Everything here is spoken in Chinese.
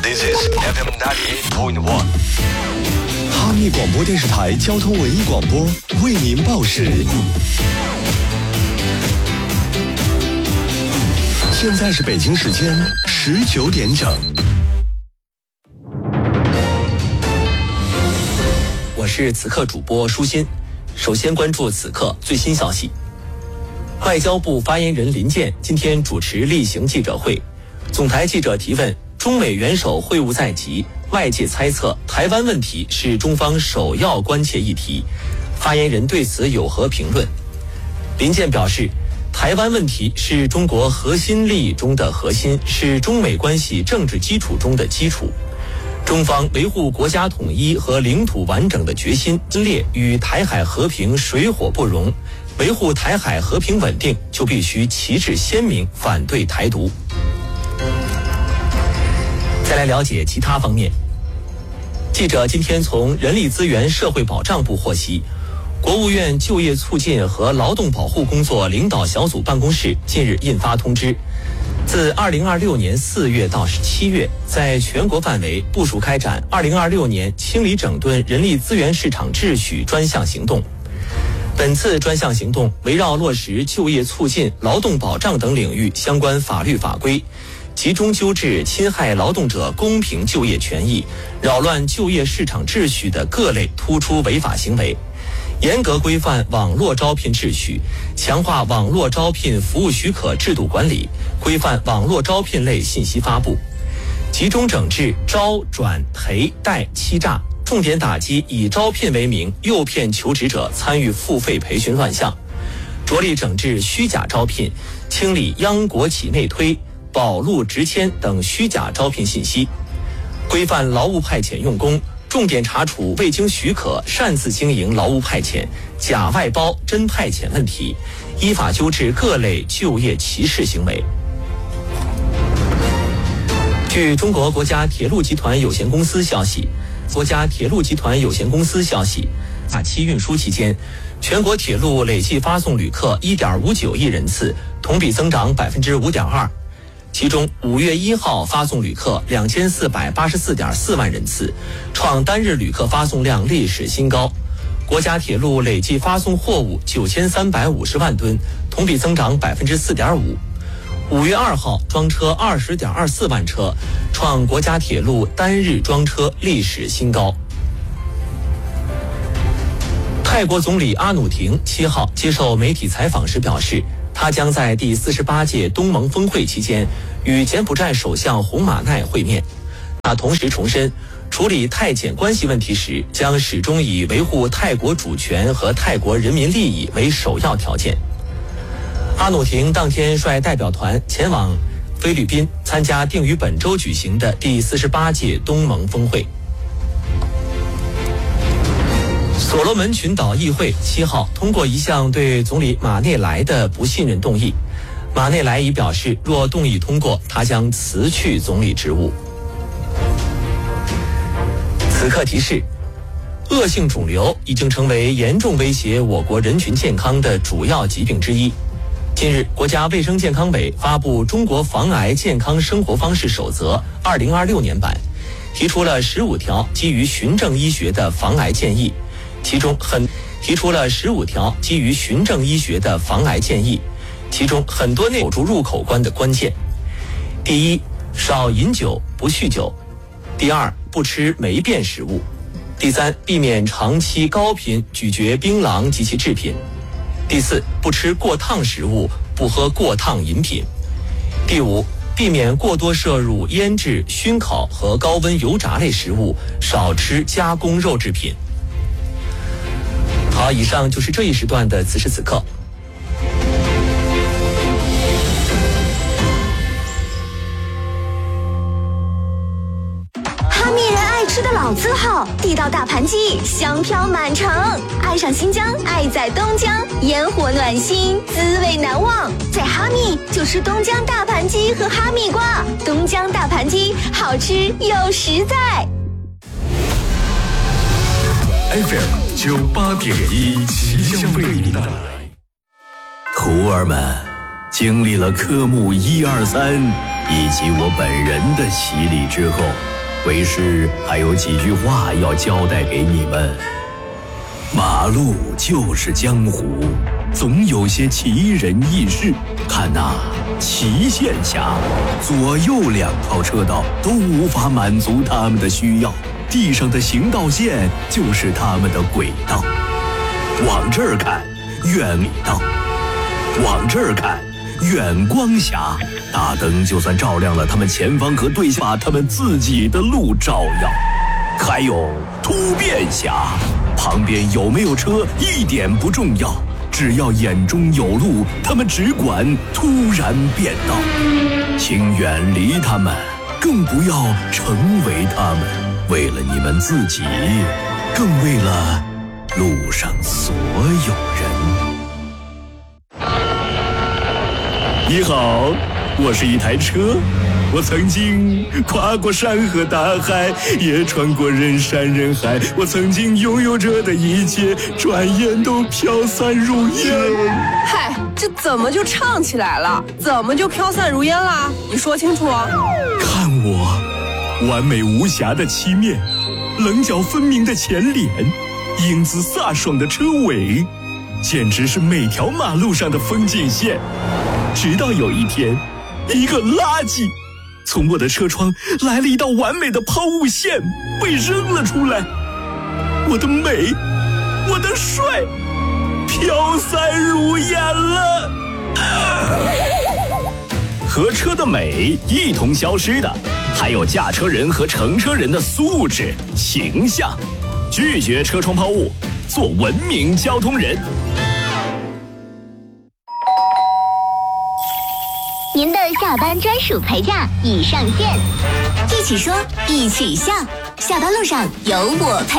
This is FM 98.1。 哈密广播电视台交通文艺广播为您报时。现在是北京时间19点整。 我是此刻主播舒心。首先关注此刻最新消息。外交部发言人林健今天主持例行记者会，总台记者提问中美元首会晤在即，外界猜测台湾问题是中方首要关切议题，发言人对此有何评论？林健表示，台湾问题是中国核心利益中的核心，是中美关系政治基础中的基础。中方维护国家统一和领土完整的决心分裂与台海和平水火不容，维护台海和平稳定就必须旗帜鲜明反对台独。再来了解其他方面。记者今天从人力资源社会保障部获悉，国务院就业促进和劳动保护工作领导小组办公室近日印发通知，自2026年4月到7月，在全国范围部署开展2026年清理整顿人力资源市场秩序专项行动。本次专项行动围绕落实就业促进、劳动保障等领域相关法律法规，集中纠治侵害劳动者公平就业权益、扰乱就业市场秩序的各类突出违法行为，严格规范网络招聘秩序，强化网络招聘服务许可制度管理，规范网络招聘类信息发布，集中整治招转赔贷欺诈，重点打击以招聘为名诱骗求职者参与付费培训乱象，着力整治虚假招聘，清理央国企内推、保录直签等虚假招聘信息，规范劳务派遣用工，重点查处未经许可擅自经营劳务派遣、假外包真派遣问题，依法纠治各类就业歧视行为。据中国国家铁路集团有限公司消息，假期运输期间，全国铁路累计发送旅客 1.59 亿人次，同比增长 5.2%。其中5月1号发送旅客2484.4万人次，创单日旅客发送量历史新高。国家铁路累计发送货物9350万吨，同比增长 4.5%。5月2号装车20.24万车，创国家铁路单日装车历史新高。泰国总理阿努廷7号接受媒体采访时表示，他将在第48届东盟峰会期间与柬埔寨首相洪马奈会面。他同时重申，处理泰柬关系问题时，将始终以维护泰国主权和泰国人民利益为首要条件。阿努廷当天率代表团前往菲律宾，参加定于本周举行的第48届东盟峰会。所罗门群岛议会7号通过一项对总理马内莱的不信任动议，马内莱已表示，若动议通过，他将辞去总理职务。此刻提示，恶性肿瘤已经成为严重威胁我国人群健康的主要疾病之一。近日，国家卫生健康委发布《中国防癌健康生活方式守则2026年版》，提出了15条基于循证医学的防癌建议，其中很多内守住入口关的关键。第一，少饮酒不酗酒；第二，不吃霉变食物；第三，避免长期高频咀嚼槟榔及其制品；第四，不吃过烫食物，不喝过烫饮品；第五，避免过多摄入腌制、熏烤和高温油炸类食物，少吃加工肉制品。好，以上就是这一时段的此时此刻。 哈密人爱吃的老字号，地道大盘鸡，香飘满城。爱上新疆，爱在东江，烟火暖心，滋味难忘。在哈密就吃东江大盘鸡和哈密瓜，东江大盘鸡好吃又实在。 FM 98.1奇象为你带来。 徒儿们，经历了科目1、2、3， 以及我本人的洗礼之后，为师还有几句话要交代给你们。马路就是江湖，总有些奇人异事。看呐，祁县下左右2条车道都无法满足他们的需要，地上的行道线就是他们的轨道。往这儿看，院里道；往这儿看，远光峡。大灯就算照亮了他们前方和对向，把他们自己的路照耀。还有突变峡，旁边有没有车一点不重要，只要眼中有路，他们只管突然变道。请远离他们，更不要成为他们。为了你们自己，更为了路上所有人。你好，我是一台车，我曾经跨过山河大海，也穿过人山人海，我曾经拥有着的一切，转眼都飘散如烟。 嗨，这怎么就唱起来了？怎么就飘散如烟啦？你说清楚啊！ 看我，完美无瑕的漆面，棱角分明的前脸，英姿飒爽的车尾，简直是每条马路上的风景线。直到有一天，一个垃圾从我的车窗来了一道完美的抛物线，被扔了出来。我的美，我的帅，飘散如烟了。和车的美一同消失的，还有驾车人和乘车人的素质、形象。拒绝车窗抛物，做文明交通人。 您的下班专属陪驾已上线，一起说，一起笑，下班路上有我陪。